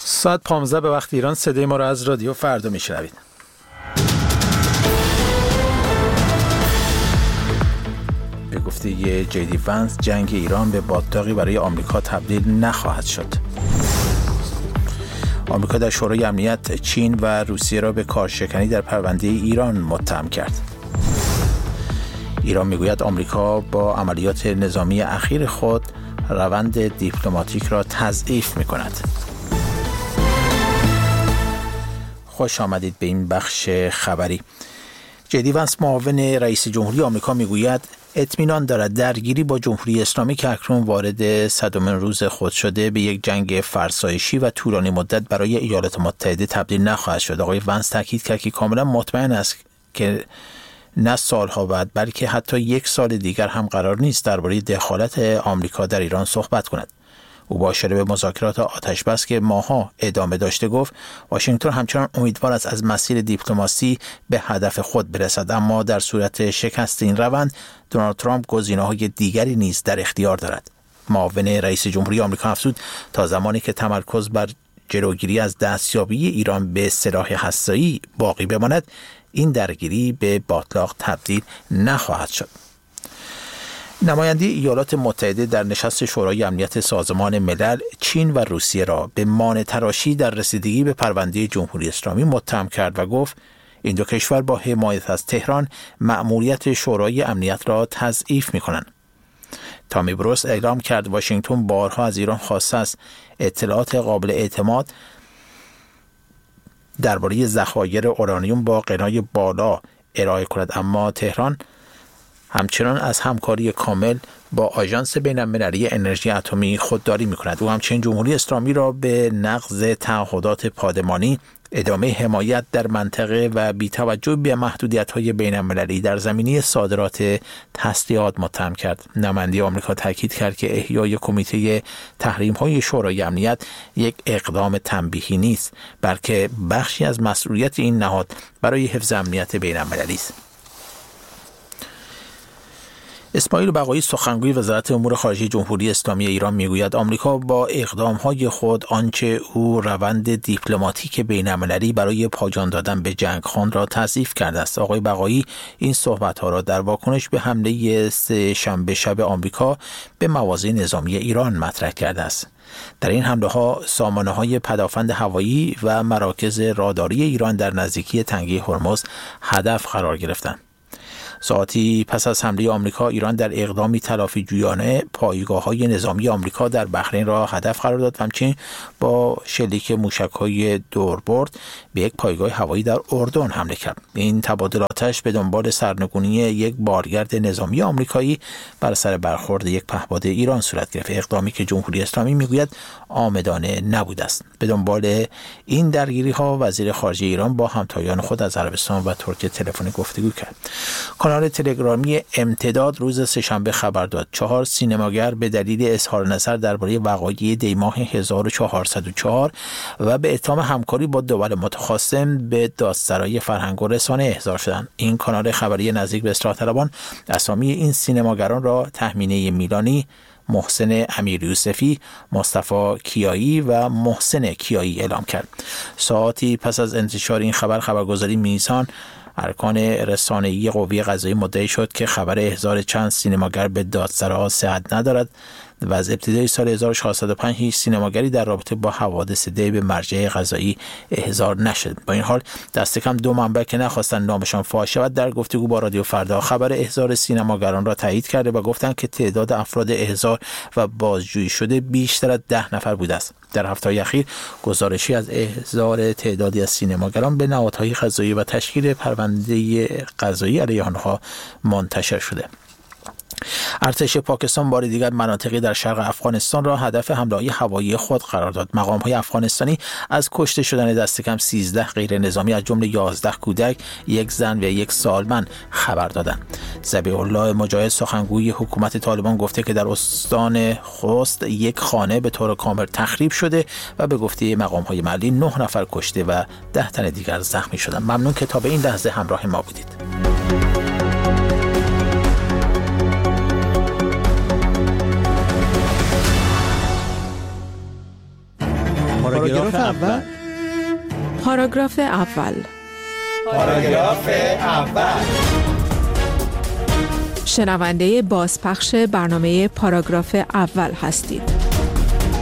ساعت 15 به وقت ایران. صدای ما را از رادیو فردا میشنوید. به گفته جی دی ونس، جنگ ایران به باتلاقی برای آمریکا تبدیل نخواهد شد. آمریکا در شورای امنیت چین و روسیه را به کارشکنی در پرونده ایران متهم کرد. ایران میگوید آمریکا با عملیات نظامی اخیر خود روند دیپلماتیک را تضعیف می‌کند. خوش آمدید به این بخش خبری. جی دی ونس، معاون رئیس جمهوری آمریکا، میگوید اطمینان دارد درگیری با جمهوری اسلامی که اکنون وارد 100مین روز خود شده به یک جنگ فرسایشی و طولانی مدت برای ایالات متحده تبدیل نخواهد شد. آقای ونس تاکید کرد که کاملا مطمئن است که نه سالها بعد بلکه حتی یک سال دیگر هم قرار نیست درباره دخالت آمریکا در ایران صحبت کند. او با اشاره به مذاکرات آتش‌بس که ماه‌ها ادامه داشته گفت واشنگتن همچنان امیدوار است از مسیر دیپلماسی به هدف خود برسد، اما در صورت شکست این روند دونالد ترامپ گزینه‌های دیگری نیز در اختیار دارد. معاون رئیس جمهوری آمریکا افزود تا زمانی که تمرکز بر جلوگیری از دستیابی ایران به سلاح هسته‌ای باقی بماند، این درگیری به باتلاق تبدیل نخواهد شد. نماینده ایالات متحده در نشست شورای امنیت سازمان ملل چین و روسیه را به مانع تراشی در رسیدگی به پرونده جمهوری اسلامی متهم کرد و گفت این دو کشور با حمایت از تهران مأموریت شورای امنیت را تضعیف می‌کنند. تامی بروس اعلام کرد واشنگتن بارها از ایران خواسته است اطلاعات قابل اعتماد درباره ذخایر اورانیوم با غنای بالا ارائه کند، اما تهران همچنان از همکاری کامل با آژانس بین‌المللی انرژی اتمی خودداری می‌کند. او همچنین جمهوری اسلامی را به نقض تعهدات پادمانی، ادامه حمایت در منطقه و بی‌توجهی به محدودیت‌های بین‌المللی در زمینه صادرات تسلیحات متهم کرد. نماینده آمریکا تاکید کرد که احیای کمیته تحریم‌های شورای امنیت یک اقدام تنبیهی نیست، بلکه بخشی از مسئولیت این نهاد برای حفظ امنیت بین‌المللی است. اسماعیل بقایی، سخنگوی وزارت امور خارجه جمهوری اسلامی ایران، میگوید آمریکا با اقدام‌های خود آنچه او روند دیپلماتیک بین‌المللی برای پایان دادن به جنگ خواند را تضعیف کرده است. آقای بقایی این صحبت‌ها را در واکنش به حمله سه‌شنبه شب آمریکا به مواضع نظامی ایران مطرح کرده است. در این حمله‌ها سامانه‌های پدافند هوایی و مراکز راداری ایران در نزدیکی تنگه هرمز هدف قرار گرفتند. ساعتی پس از حمله آمریکا، ایران در اقدامی تلافی جویانه پایگاه‌های نظامی آمریکا در بحرین را هدف قرار داد و همچنین با شلیک موشک‌های دوربرد به یک پایگاه هوایی در اردن حمله کرد. این تبادلاتش به دنبال سرنگونی یک بارگرد نظامی آمریکایی بر سر برخورد یک پهپاد ایران صورت گرفت، اقدامی که جمهوری اسلامی میگوید عامدانه نبوده است. به دنبال این درگیری‌ها وزیر خارجه ایران با همتایان خود از عربستان و ترکیه تلفنی گفتگو کرد. کانال تلگرامی امتداد روز سه‌شنبه خبر داد 4 سینماگر به دلیل اظهار نظر درباره وقایع دی‌ماه 1404 و به اتهام همکاری با دول متخاصم به دادسرای فرهنگ و رسانه احضار شدند. این کانال خبری نزدیک به اصلاح طلبان اسامی این سینماگران را تهمینه میلانی، محسن امیریوسفی، مصطفی کیایی و محسن کیایی اعلام کرد. ساعتی پس از انتشار این خبرگزاری میزان ارکان رسانه‌ای قوه قضاییه مدعی شد که خبر احضار چند سینماگر به دادسرا صحت ندارد و از ابتدای سال 1405 هیچ سینماگری در رابطه با حوادث دی به مرجع قضایی احضار نشد. با این حال دست کم 2 منبع که نخواستند نامشان فاش شود در گفتگو با رادیو فردا خبر احضار سینماگران را تایید کرده و گفتند که تعداد افراد احضار و بازجویی شده بیشتر از 10 نفر بوده است. در هفته‌های اخیر گزارشی از احضار تعدادی از سینماگران به نهادهای قضایی و تشکیل پرونده قضایی علیه آنها منتشر شده. ارتش پاکستان بار دیگر مناطقی در شرق افغانستان را هدف حمله‌های هوایی خود قرار داد. مقام‌های افغانستانی از کشته شدن دست کم 13 غیر نظامی از جمله 11 کودک، 1 زن و 1 سالمند خبر دادند. ذبیح الله مجاهد، سخنگوی حکومت طالبان، گفته که در استان خوست 1 خانه به طور کامل تخریب شده و به گفته مقام‌های محلی 9 نفر کشته و 10 تن دیگر زخمی شدند. ممنون که تا به این لحظه همراه ما بودید. پاراگراف اول. پاراگراف اول. پاراگراف اول. شنونده بازپخش برنامه پاراگراف اول هستید.